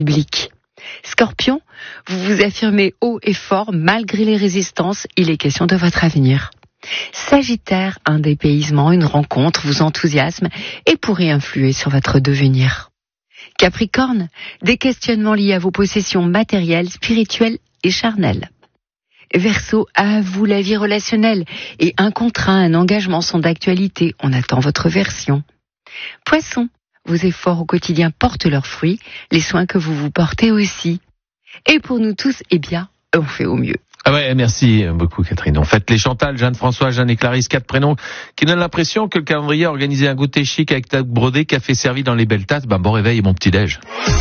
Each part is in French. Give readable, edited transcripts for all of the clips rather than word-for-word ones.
public. Scorpion, vous vous affirmez haut et fort malgré les résistances, il est question de votre avenir. Sagittaire, un dépaysement, une rencontre vous enthousiasme et pourrait influer sur votre devenir. Capricorne, des questionnements liés à vos possessions matérielles, spirituelles et charnelles. Verseau, à vous la vie relationnelle et un contrat, un engagement sont d'actualité, on attend votre version. Poisson, vos efforts au quotidien portent leurs fruits, les soins que vous vous portez aussi. Et pour nous tous, on fait au mieux. Ah ouais, merci beaucoup Catherine. On fête les Chantal, Jeanne-François, Jeanne et Clarisse, 4 prénoms qui donnent l'impression que le calendrier a organisé un goûter chic avec table brodée, café servi dans les belles tasses. Bon réveil et bon petit-déj.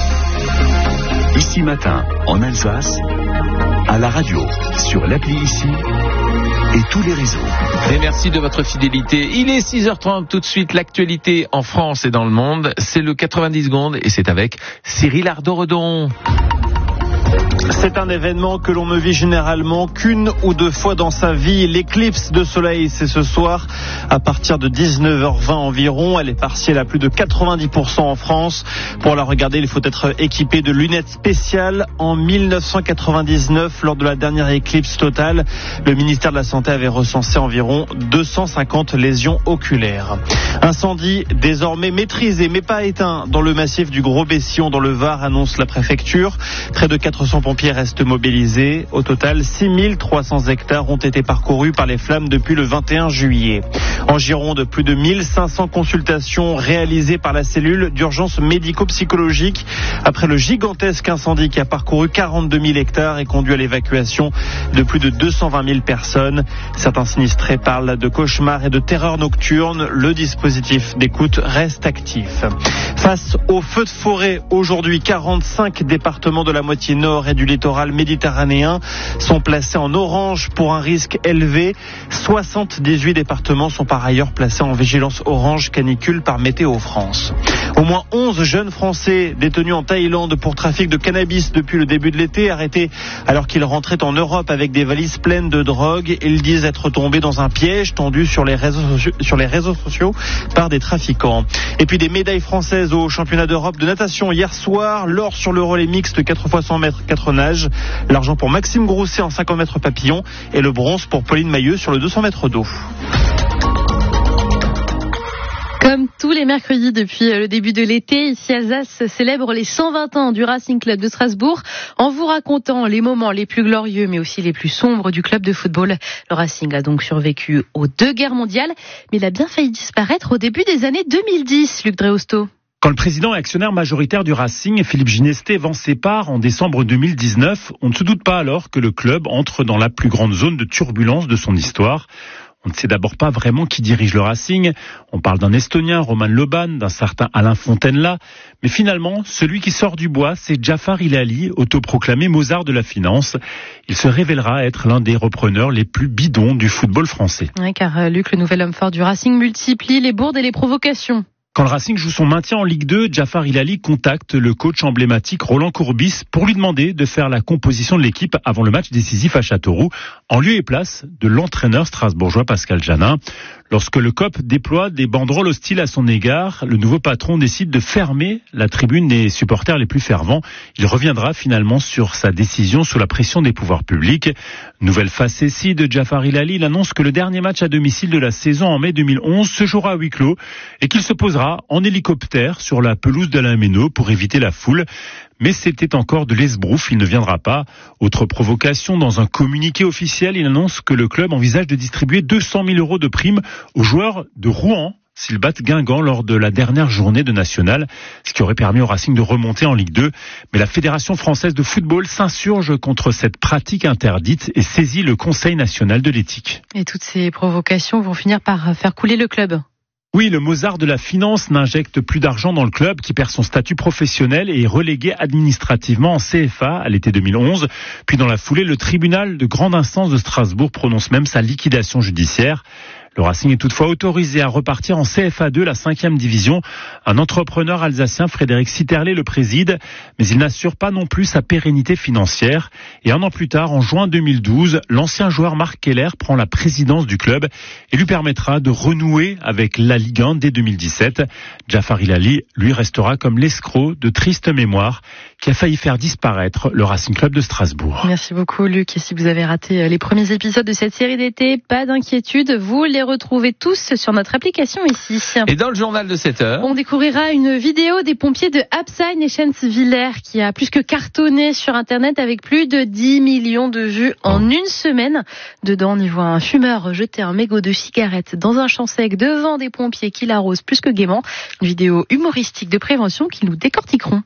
Ici Matin, en Alsace, à la radio, sur l'appli Ici et tous les réseaux. Et merci de votre fidélité. Il est 6h30, tout de suite l'actualité en France et dans le monde. C'est le 90 secondes et c'est avec Cyril Ardo-Redon. C'est un événement que l'on ne vit généralement qu'une ou deux fois dans sa vie. L'éclipse de soleil, c'est ce soir à partir de 19h20 environ. Elle est partielle à plus de 90% en France. Pour la regarder, il faut être équipé de lunettes spéciales. En 1999, lors de la dernière éclipse totale, le ministère de la Santé avait recensé environ 250 lésions oculaires. Incendie désormais maîtrisé mais pas éteint dans le massif du Gros-Bessillon dans le Var, annonce la préfecture. Près de 400 pompiers restent mobilisés. Au total, 6300 hectares ont été parcourus par les flammes depuis le 21 juillet. En Gironde, plus de 1500 consultations réalisées par la cellule d'urgence médico-psychologique après le gigantesque incendie qui a parcouru 42 000 hectares et conduit à l'évacuation de plus de 220 000 personnes. Certains sinistrés parlent de cauchemars et de terreur nocturne. Le dispositif d'écoute reste actif. Face aux feux de forêt, aujourd'hui, 45 départements de la moitié nord et du littoral méditerranéen sont placés en orange pour un risque élevé. 78 départements sont par ailleurs placés en vigilance orange canicule par Météo France. Au moins 11 jeunes Français détenus en Thaïlande pour trafic de cannabis depuis le début de l'été, arrêtés alors qu'ils rentraient en Europe avec des valises pleines de drogue. Ils disent être tombés dans un piège tendu sur les réseaux sociaux par des trafiquants. Et puis des médailles françaises au championnat d'Europe de natation hier soir, l'or sur le relais mixte 4 x 100 mètres 4 nages, l'argent pour Maxime Grousset en 50 mètres papillon et le bronze pour Pauline Mailleux sur le 200 mètres d'eau. Comme tous les mercredis depuis le début de l'été, ici Alsace célèbre les 120 ans du Racing Club de Strasbourg en vous racontant les moments les plus glorieux mais aussi les plus sombres du club de football. Le Racing a donc survécu aux 2 guerres mondiales, mais il a bien failli disparaître au début des années 2010, Luc Dreosto. Quand le président et actionnaire majoritaire du Racing, Philippe Ginesté, vend ses parts en décembre 2019, on ne se doute pas alors que le club entre dans la plus grande zone de turbulence de son histoire. On ne sait d'abord pas vraiment qui dirige le Racing. On parle d'un Estonien, Roman Loban, d'un certain Alain Fontaine-là. Mais finalement, celui qui sort du bois, c'est Jafar Hilali, autoproclamé Mozart de la finance. Il se révélera être l'un des repreneurs les plus bidons du football français. Oui, car Luc, le nouvel homme fort du Racing, multiplie les bourdes et les provocations. Quand le Racing joue son maintien en Ligue 2, Jafar Hilali contacte le coach emblématique Roland Courbis pour lui demander de faire la composition de l'équipe avant le match décisif à Châteauroux, en lieu et place de l'entraîneur strasbourgeois Pascal Janin. Lorsque le COP déploie des banderoles hostiles à son égard, le nouveau patron décide de fermer la tribune des supporters les plus fervents. Il reviendra finalement sur sa décision sous la pression des pouvoirs publics. Nouvelle facétie de Jafar Hilali, il annonce que le dernier match à domicile de la saison en mai 2011 se jouera à huis clos et qu'il se posera en hélicoptère sur la pelouse d'Alain Méno pour éviter la foule. Mais c'était encore de l'esbrouf, il ne viendra pas. Autre provocation, dans un communiqué officiel, il annonce que le club envisage de distribuer 200 000 € de primes aux joueurs de Rouen s'ils battent Guingamp lors de la dernière journée de National, ce qui aurait permis au Racing de remonter en Ligue 2. Mais la Fédération française de football s'insurge contre cette pratique interdite et saisit le Conseil national de l'éthique. Et toutes ces provocations vont finir par faire couler le club. Oui, le Mozart de la finance n'injecte plus d'argent dans le club qui perd son statut professionnel et est relégué administrativement en CFA à l'été 2011. Puis dans la foulée, le tribunal de grande instance de Strasbourg prononce même sa liquidation judiciaire. Le Racing est toutefois autorisé à repartir en CFA2, la 5e division. Un entrepreneur alsacien, Frédéric Sitterlé, le préside, mais il n'assure pas non plus sa pérennité financière. Et un an plus tard, en juin 2012, l'ancien joueur Marc Keller prend la présidence du club et lui permettra de renouer avec la Ligue 1 dès 2017. Jafar Hilali, lui, restera comme l'escroc de triste mémoire qui a failli faire disparaître le Racing Club de Strasbourg. Merci beaucoup Luc. Et si vous avez raté les premiers épisodes de cette série d'été, pas d'inquiétude, vous les retrouvez tous sur notre application ici. Et dans le journal de 7h, on découvrira une vidéo des pompiers de Absein-Eschenz-Villers qui a plus que cartonné sur Internet avec plus de 10 millions de vues en une semaine. Dedans, on y voit un fumeur jeter un mégot de cigarette dans un champ sec devant des pompiers qui l'arrosent plus que gaiement. Une vidéo humoristique de prévention qui nous décortiqueront.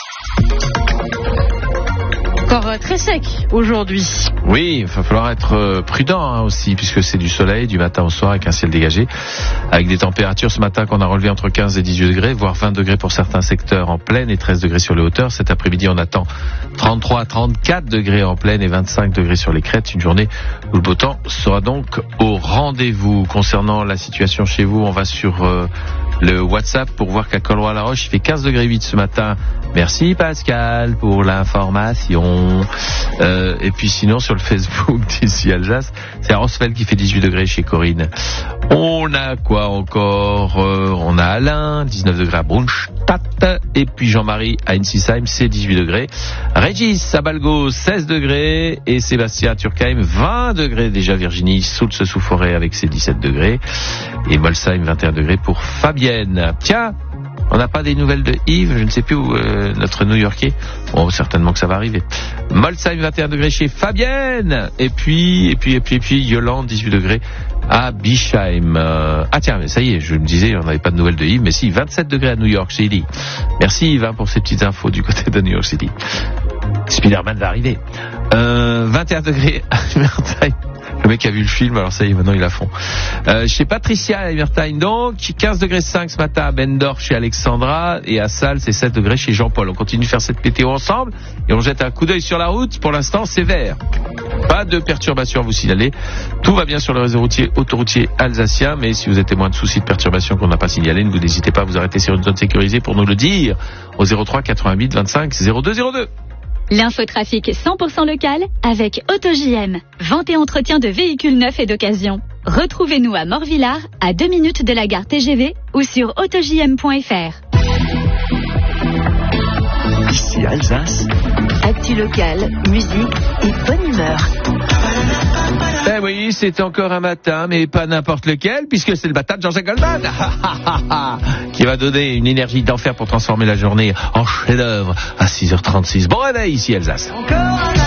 Encore très sec aujourd'hui. Oui, il va falloir être prudent aussi, puisque c'est du soleil du matin au soir avec un ciel dégagé, avec des températures ce matin qu'on a relevées entre 15 et 18 degrés, voire 20 degrés pour certains secteurs en plaine et 13 degrés sur les hauteurs. Cet après-midi, on attend 33 à 34 degrés en plaine et 25 degrés sur les crêtes. Une journée où le beau temps sera donc au rendez-vous. Concernant la situation chez vous, on va sur le WhatsApp pour voir qu'à Colroy-la-Roche, il fait 15 degrés 8 ce matin. Merci Pascal pour l'information. Et puis sinon sur le Facebook d'ici Alsace, c'est Rossfeld qui fait 18 degrés chez Corinne. On a quoi encore? On a Alain, 19 degrés à Brunstadt. Et puis Jean-Marie à Ensisheim, c'est 18 degrés. Régis à Balgo, 16 degrés. Et Sébastien à Turkheim, 20 degrés déjà. Virginie Soultz-sous-Forêt avec ses 17 degrés. Et Molsheim, 21 degrés pour Fabienne. Tiens, on n'a pas des nouvelles de Yves, je ne sais plus où, notre New-Yorkais. Bon, certainement que ça va arriver. Molsheim, 21 degrés chez Fabienne. Et puis Yolande, 18 degrés à Bischheim. Ah tiens, mais ça y est, je me disais, on n'avait pas de nouvelles de Yves, mais si, 27 degrés à New York City. Merci Yves pour ces petites infos du côté de New York City. Spider-Man va arriver. 21 degrés à Mertheim. Le mec a vu le film, alors ça y est, maintenant il a fond. Chez Patricia à Evertine, donc, 15 degrés 5 ce matin à Bendorf chez Alexandra, et à Salles, c'est 7 degrés chez Jean-Paul. On continue de faire cette météo ensemble, et on jette un coup d'œil sur la route. Pour l'instant, c'est vert. Pas de perturbations à vous signaler. Tout va bien sur le réseau routier, autoroutier alsacien, mais si vous êtes témoin de soucis de perturbations qu'on n'a pas signalés, ne vous n'hésitez pas à vous arrêter sur une zone sécurisée pour nous le dire au 03 88 25 02 02. L'infotrafic 100% local avec AutoJM. Vente et entretien de véhicules neufs et d'occasion. Retrouvez-nous à Morvillard, à 2 minutes de la gare TGV ou sur autojm.fr. Ici Alsace. Actu locale, musique et bonne humeur. Eh oui, c'est encore un matin, mais pas n'importe lequel, puisque c'est le matin de Jean-Jacques Goldman, qui va donner une énergie d'enfer pour transformer la journée en chef-d'œuvre à 6h36. Bon réveil ici Alsace.